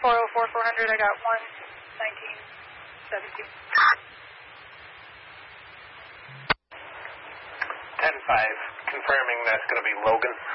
404-400, I got 11972. 10-5, confirming that's going to be Logan.